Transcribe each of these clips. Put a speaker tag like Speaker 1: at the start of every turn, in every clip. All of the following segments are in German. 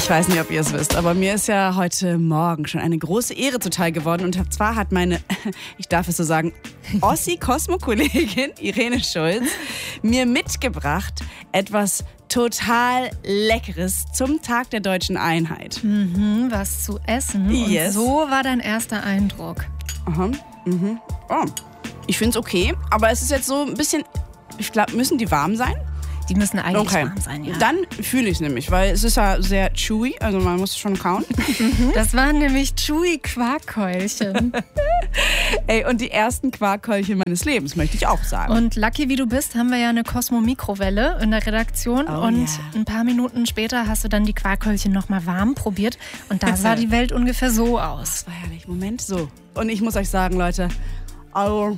Speaker 1: Ich weiß nicht, ob ihr es wisst, aber mir ist ja heute Morgen schon eine große Ehre zuteil geworden. Und zwar hat meine, ich darf es so sagen, Ossi-Cosmo-Kollegin Irene Schulz mir mitgebracht etwas total Leckeres zum Tag der deutschen Einheit.
Speaker 2: Was zu essen.
Speaker 1: Yes.
Speaker 2: Und so war dein erster Eindruck.
Speaker 1: Aha. Oh, ich finde es okay, aber es ist jetzt so ein bisschen, ich glaube, müssen die warm sein?
Speaker 2: Die müssen eigentlich warm sein, ja.
Speaker 1: Dann fühle ich es nämlich, weil es ist ja sehr chewy, also man muss es schon kauen.
Speaker 2: Das waren nämlich chewy Quarkkeulchen.
Speaker 1: Ey, und die ersten Quarkkeulchen meines Lebens, möchte ich auch sagen.
Speaker 2: Und lucky wie du bist, haben wir ja eine Cosmo-Mikrowelle in der Redaktion. Und ein paar Minuten später hast du dann die Quarkkeulchen nochmal warm probiert. Und da sah die Welt ungefähr so aus.
Speaker 1: Das war herrlich. Moment, so. Und ich muss euch sagen, Leute, also,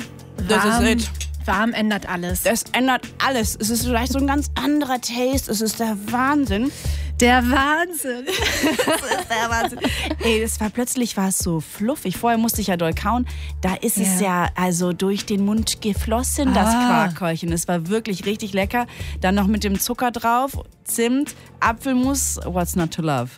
Speaker 1: das ist it.
Speaker 2: Warm ändert alles.
Speaker 1: Das ändert alles. Es ist vielleicht so ein ganz anderer Taste. Es ist der Wahnsinn.
Speaker 2: Der Wahnsinn.
Speaker 1: Das ist der Wahnsinn. Ey, plötzlich war es so fluffig. Vorher musste ich ja doll kauen. Da ist es ja also durch den Mund geflossen, das Quarkkeulchen. Es war wirklich richtig lecker. Dann noch mit dem Zucker drauf, Zimt, Apfelmus. What's not to love?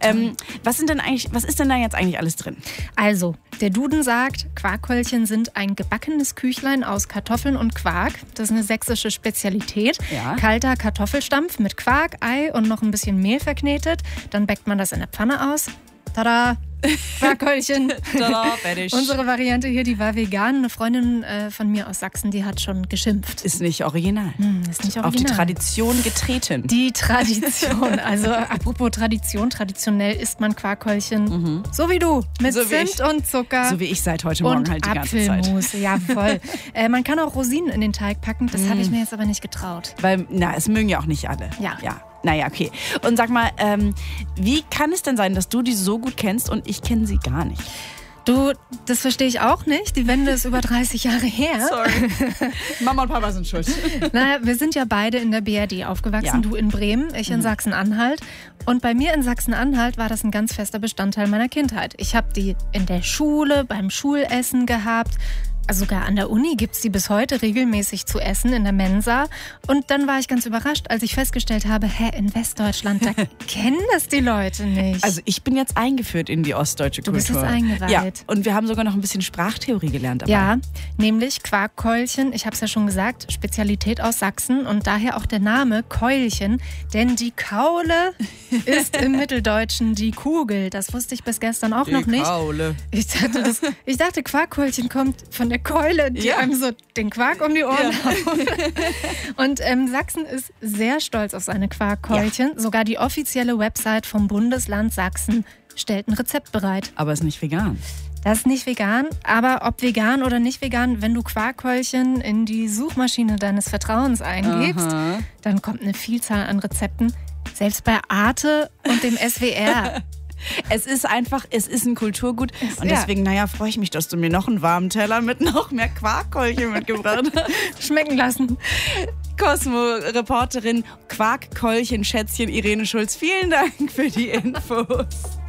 Speaker 1: Was ist denn da jetzt eigentlich alles drin?
Speaker 2: Also, der Duden sagt, Quarkkeulchen sind ein gebackenes Küchlein aus Kartoffeln und Quark. Das ist eine sächsische Spezialität.
Speaker 1: Ja.
Speaker 2: Kalter Kartoffelstampf mit Quark, Ei und noch ein bisschen Mehl verknetet. Dann bäckt man das in der Pfanne aus. Tada! Quarkkeulchen.
Speaker 1: Tada, fertig.
Speaker 2: Unsere Variante hier, die war vegan. Eine Freundin von mir aus Sachsen, die hat schon geschimpft.
Speaker 1: Ist nicht original.
Speaker 2: Ist nicht original.
Speaker 1: Auf die Tradition getreten.
Speaker 2: Die Tradition. Also apropos Tradition. Traditionell isst man Quarkkeulchen so wie du. Mit
Speaker 1: So wie
Speaker 2: Zimt
Speaker 1: ich.
Speaker 2: und Zucker.
Speaker 1: So wie ich seit heute Morgen
Speaker 2: und
Speaker 1: halt die ganze Zeit.
Speaker 2: Apfelmus, ja voll. Man kann auch Rosinen in den Teig packen. Das habe ich mir jetzt aber nicht getraut.
Speaker 1: Weil, es mögen ja auch nicht alle.
Speaker 2: Ja.
Speaker 1: Naja, okay. Und sag mal, wie kann es denn sein, dass du die so gut kennst und ich kenne sie gar nicht?
Speaker 2: Du, das verstehe ich auch nicht. Die Wende ist über 30 Jahre her.
Speaker 1: Sorry. Mama und Papa sind schuld.
Speaker 2: Naja, wir sind ja beide in der BRD aufgewachsen.
Speaker 1: Ja.
Speaker 2: Du in Bremen, ich in Sachsen-Anhalt. Und bei mir in Sachsen-Anhalt war das ein ganz fester Bestandteil meiner Kindheit. Ich habe die in der Schule, beim Schulessen gehabt. Also sogar an der Uni gibt es die bis heute regelmäßig zu essen in der Mensa. Und dann war ich ganz überrascht, als ich festgestellt habe, in Westdeutschland, da kennen das die Leute nicht.
Speaker 1: Also ich bin jetzt eingeführt in die ostdeutsche Kultur.
Speaker 2: Du bist jetzt eingeweiht.
Speaker 1: Ja, und wir haben sogar noch ein bisschen Sprachtheorie gelernt dabei.
Speaker 2: Ja, nämlich Quarkkeulchen, ich habe es ja schon gesagt, Spezialität aus Sachsen und daher auch der Name Keulchen, denn die Kaule ist im Mitteldeutschen die Kugel. Das wusste ich bis gestern auch noch nicht.
Speaker 1: Kaule.
Speaker 2: Ich dachte, Quarkkeulchen kommt von der Keule, die einem so den Quark um die Ohren hauen. Und Sachsen ist sehr stolz auf seine Quarkkeulchen. Ja. Sogar die offizielle Website vom Bundesland Sachsen stellt ein Rezept bereit.
Speaker 1: Aber ist nicht vegan.
Speaker 2: Das ist nicht vegan, aber ob vegan oder nicht vegan, wenn du Quarkkeulchen in die Suchmaschine deines Vertrauens eingibst, dann kommt eine Vielzahl an Rezepten, selbst bei Arte und dem SWR.
Speaker 1: Es ist ein Kulturgut und deswegen, freue ich mich, dass du mir noch einen warmen Teller mit noch mehr Quarkkeulchen mitgebracht hast.
Speaker 2: Schmecken lassen.
Speaker 1: Cosmo-Reporterin, Quarkkeulchen-Schätzchen Irene Schulz, vielen Dank für die Infos.